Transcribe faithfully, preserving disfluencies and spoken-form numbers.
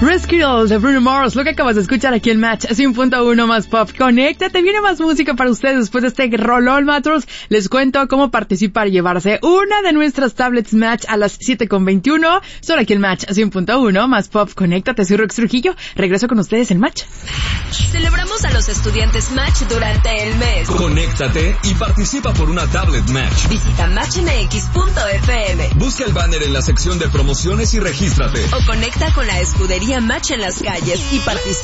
Rescue de Bruno Mars, lo que acabas de escuchar aquí en Match cien punto uno más pop. Conéctate, viene más música para ustedes después de este rolón, matros. Les cuento cómo participar y llevarse una de nuestras tablets Match a las siete con veintiuno. Solo aquí en Match cien punto uno más pop. Conéctate, soy Rox Trujillo. Regreso con ustedes en Match. Celebramos a los estudiantes Match durante el mes. Conéctate y participa por una tablet Match. Visita match m x punto f m. Busca el banner en la sección de promociones y regístrate. O conecta con la escudería Match en las calles y participa